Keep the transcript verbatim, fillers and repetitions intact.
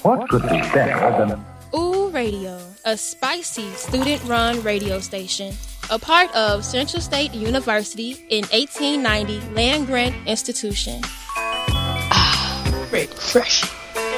What could be better than... Ooh Radio, a spicy student-run radio station, a part of Central State University in eighteen ninety land-grant institution. Ah, refreshing.